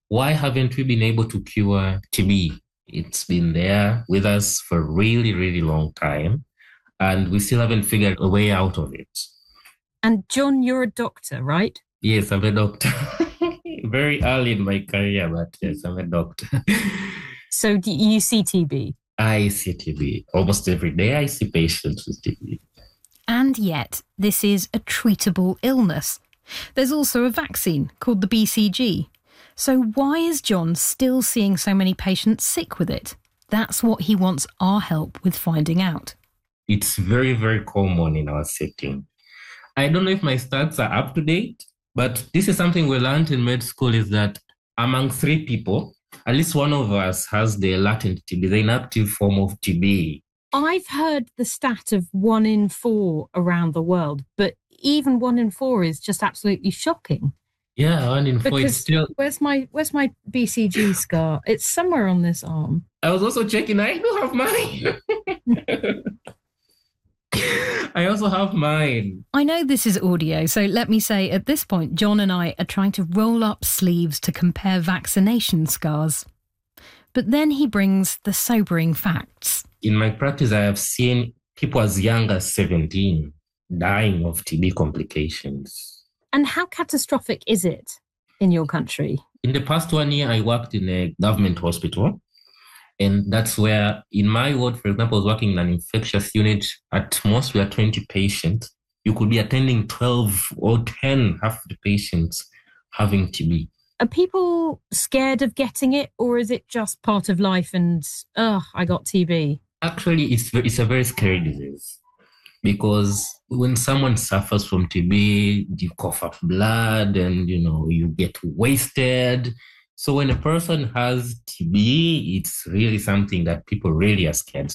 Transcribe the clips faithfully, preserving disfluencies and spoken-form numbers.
why haven't we been able to cure T B? It's been there with us for a really, really long time, and we still haven't figured a way out of it. And John, you're a doctor, right? Yes, I'm a doctor. Very early in my career, but yes, I'm a doctor. So do you see T B? I see T B. Almost every day I see patients with T B. And yet, this is a treatable illness. There's also a vaccine called the B C G. So why is John still seeing so many patients sick with it? That's what he wants our help with finding out. It's very, very common in our setting. I don't know if my stats are up to date, but this is something we learned in med school, is that among three people, at least one of us has the latent T B, the inactive form of T B. I've heard the stat of one in four around the world, but even one in four is just absolutely shocking. Yeah, one in four is still... Where's my, where's my B C G scar? It's somewhere on this arm. I was also checking, I do have mine. I also have mine. I know this is audio, so let me say at this point, John and I are trying to roll up sleeves to compare vaccination scars. But then he brings the sobering facts. In my practice, I have seen people as young as seventeen dying of T B complications. And how catastrophic is it in your country? In the past one year, I worked in a government hospital. And that's where, in my ward, for example, I was working in an infectious unit. At most, we are twenty patients. You could be attending twelve or ten, half the patients having T B. Are people scared of getting it, or is it just part of life and, oh, I got T B? Actually, it's, it's a very scary disease. Because when someone suffers from T B, you cough up blood and, you know, you get wasted. So when a person has T B, it's really something that people really are scared.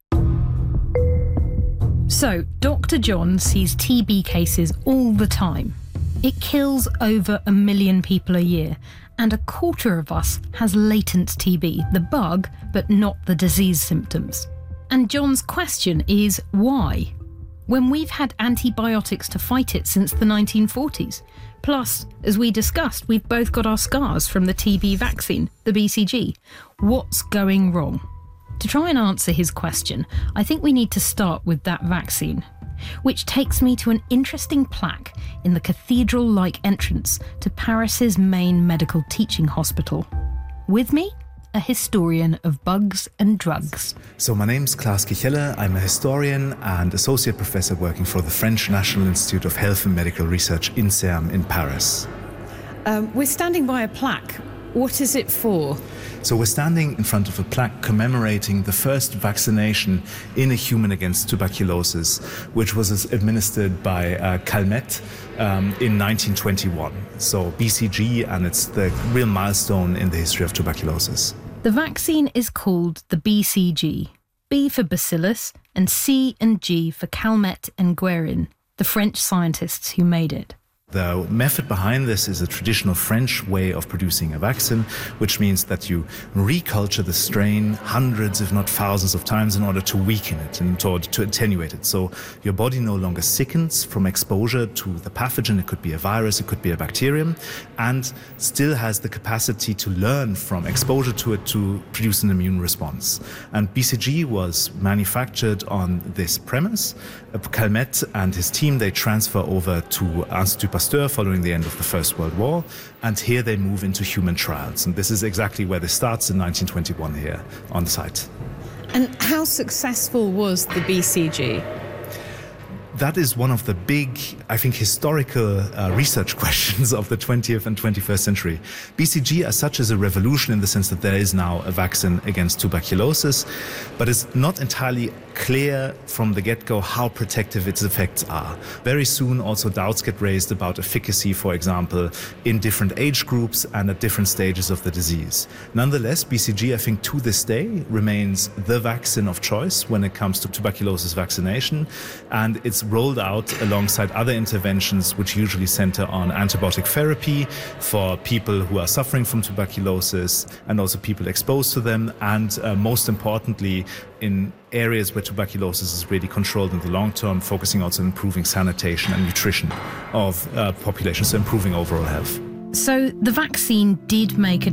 So Doctor John sees T B cases all the time. It kills over a million people a year, and a quarter of us has latent T B, the bug, but not the disease symptoms. And John's question is why? When we've had antibiotics to fight it since the nineteen forties. Plus, as we discussed, we've both got our scars from the T B vaccine, the B C G. What's going wrong? To try and answer his question, I think we need to start with that vaccine, which takes me to an interesting plaque in the cathedral-like entrance to Paris's main medical teaching hospital. With me, a historian of bugs and drugs. So my name's Klaas Kichelle. I'm a historian and associate professor working for the French National Institute of Health and Medical Research, INSERM, in Paris. Um, we're standing by a plaque. What is it for? So we're standing in front of a plaque commemorating the first vaccination in a human against tuberculosis, which was administered by uh, Calmette um, in nineteen twenty-one. So B C G, and it's the real milestone in the history of tuberculosis. The vaccine is called the B C G, B for bacillus and C and G for Calmette and Guerin, the French scientists who made it. The method behind this is a traditional French way of producing a vaccine, which means that you reculture the strain hundreds, if not thousands of times in order to weaken it, in order to attenuate it. So your body no longer sickens from exposure to the pathogen. It could be a virus, it could be a bacterium, and still has the capacity to learn from exposure to it to produce an immune response. And B C G was manufactured on this premise. Calmette and his team, they transfer over to Institut Pasteur following the end of the First World War, and here they move into human trials. And this is exactly where this starts in nineteen twenty-one here on site. And how successful was the B C G? That is one of the big, I think, historical uh, research questions of the twentieth and twenty-first century. B C G as such is a revolution in the sense that there is now a vaccine against tuberculosis, but it's not entirely clear from the get-go how protective its effects are. Very soon also doubts get raised about efficacy, for example, in different age groups and at different stages of the disease. Nonetheless, B C G, I think, to this day remains the vaccine of choice when it comes to tuberculosis vaccination, and it's rolled out alongside other interventions which usually center on antibiotic therapy for people who are suffering from tuberculosis and also people exposed to them, and uh, most importantly in areas where tuberculosis is really controlled in the long term, focusing also on improving sanitation and nutrition of uh, populations, so improving overall health. So the vaccine did make a